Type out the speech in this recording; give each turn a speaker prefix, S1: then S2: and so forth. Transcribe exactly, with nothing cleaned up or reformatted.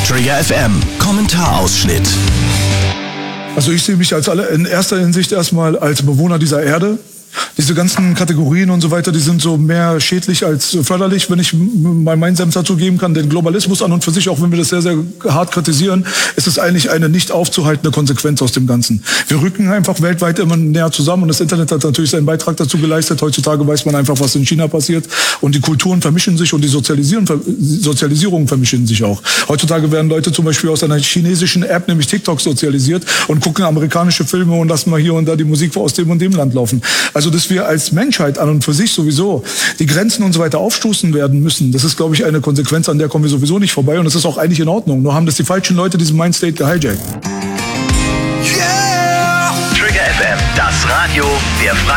S1: Trigger F M, Kommentarausschnitt.
S2: Also ich sehe mich als alle in erster Hinsicht erstmal als Bewohner dieser Erde. Diese ganzen Kategorien und so weiter, die sind so mehr schädlich als förderlich, wenn ich mal meinen Senf dazu geben kann. Den Globalismus an und für sich, auch wenn wir das sehr, sehr hart kritisieren, ist es eigentlich eine nicht aufzuhaltende Konsequenz aus dem Ganzen. Wir rücken einfach weltweit immer näher zusammen und das Internet hat natürlich seinen Beitrag dazu geleistet. Heutzutage weiß man einfach, was in China passiert und die Kulturen vermischen sich und die Sozialisierungen vermischen sich auch. Heutzutage werden Leute zum Beispiel aus einer chinesischen App, nämlich TikTok, sozialisiert und gucken amerikanische Filme und lassen mal hier und da die Musik aus dem und dem Land laufen. Also, dass wir als Menschheit an und für sich sowieso die Grenzen und so weiter aufstoßen werden müssen, das ist, glaube ich, eine Konsequenz, an der kommen wir sowieso nicht vorbei. Und das ist auch eigentlich in Ordnung. Nur haben das die falschen Leute diesen Mindstate gehijackt.
S1: Yeah! Trigger F M, das Radio der Freien